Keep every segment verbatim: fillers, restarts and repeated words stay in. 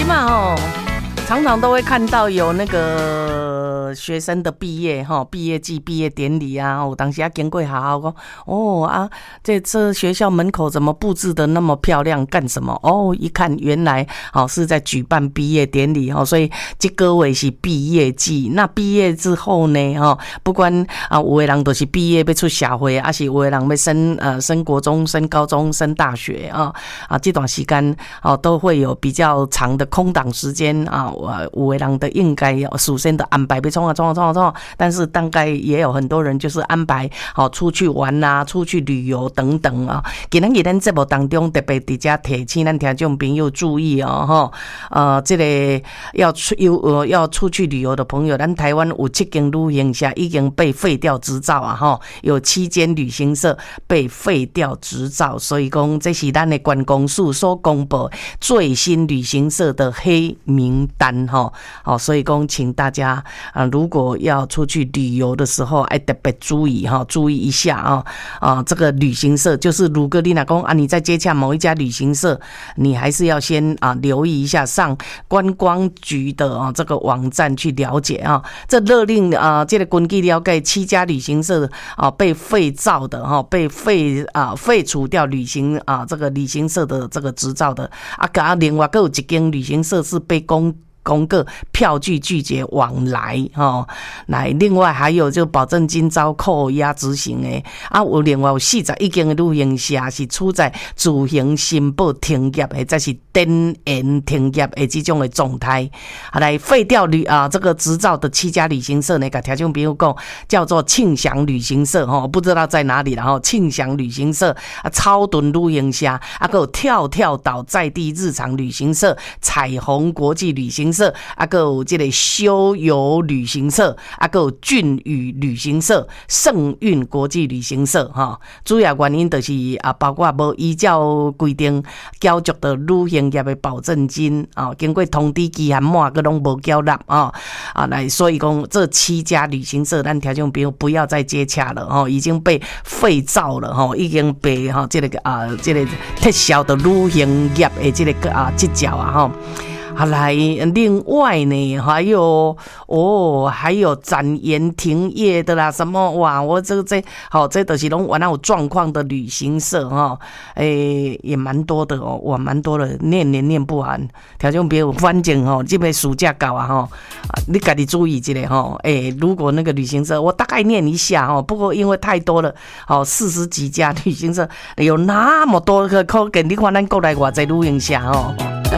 嘛哦，常常都会看到有那个学生的毕业哈，毕业季、毕业典礼啊，我当时啊经过好好说，哦啊，这这学校门口怎么布置的那么漂亮？干什么？哦，一看原来哦是在举办毕业典礼哦，所以这个位是毕业季。那毕业之后呢，哈，不管啊，有的人都是毕业要出社会，还是有的人要升呃升国中、升高中、升大学啊啊，这段时间哦都会有比较长的空档时间啊，有的人的应该首先的安排要创啊创啊创啊创，但是大概也有很多人就是安排好出去玩啊，出去旅游等等啊。今天咱节目当中特别伫遮提醒咱听众朋友注意哦，哈，呃，这个要出有呃要出去旅游的朋友，咱台湾有七间旅行社已经被废掉执照啊，哈，有七间旅行社被废掉执照，所以讲这是咱的观光署所公布最新旅行社的黑名单哈，好，所以讲请大家啊，如果要出去旅游的时候，哎，特别注意哈，注意一下啊啊，这个旅行社就是如果你若讲啊，你在接洽某一家旅行社，你还是要先啊留意一下，上观光局的啊这个网站去了解啊。这勒令啊，这个根据了解，七家旅行社啊被废照的哈，被废啊废除掉旅行啊这个旅行社的这个执照的啊，噶另外还有一间旅行社是被公。公告票据拒绝往来哦，来，另外还有就保证金遭扣押执行的啊，有另外有四十一间的旅行社是处在自行申报停业或者是登延停业的这种的状态，啊，来废掉旅啊这个执照的七家旅行社呢，跟听众朋友讲叫做庆祥旅行社哈，不知道在哪里了哈，庆祥旅行社啊，超敦旅行社啊，还有跳跳岛在地日常旅行社、彩虹国际旅行社。啊，还有这个修游旅行社，啊，还有俊宇旅行社、盛运国际旅行社哈。主要原因就是啊，包括无依照规定缴足的旅行业的保证金啊，经过通知期限满，个拢无缴纳啊啊来，所以讲这七家旅行社，咱听众朋友不要再接洽了哈，已经被废照了哈，已经被哈这个啊这个撤销的旅行业的这个啊执照啊哈。好来，另外呢，还有哦，还有展延停业的啦，什么哇，我这个这好，这都是拢完有状况的旅行社哈，诶、欸，也蛮多的哦，哇，蛮多的，念念念不完。听众朋友，反正吼，这边暑假到啊哈，你自己注意一下哈，诶、欸，如果那个旅行社，我大概念一下哈，不过因为太多了，好，四十几家旅行社，有那么多个可给你看咱国内偌济旅行社哦。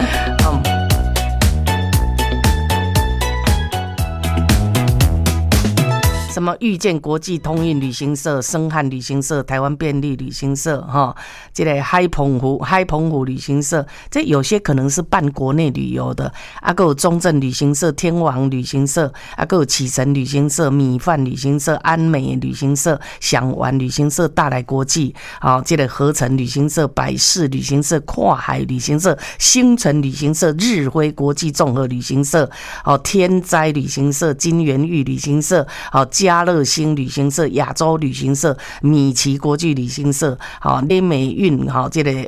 什么遇见国际通运旅行社、生汉旅行社、台湾便利旅行社哈，这个海澎湖海澎湖旅行社，这有些可能是办国内旅游的，啊，还有中正旅行社、天王旅行社，啊，还有启程旅行社、米饭旅行社、安美旅行社、享玩旅行社、大来国际，啊，这个合成旅行社、百世旅行社、跨海旅行社、星辰旅行社、日辉国际综合旅行社，哦，天灾旅行社、金元玉旅行社，哦。嘉乐星旅行社、亚洲旅行社、米奇国际旅行社、好、雷美运、好这个